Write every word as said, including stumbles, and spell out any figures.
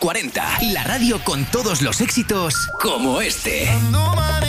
cuarenta. La radio con todos los éxitos como este. No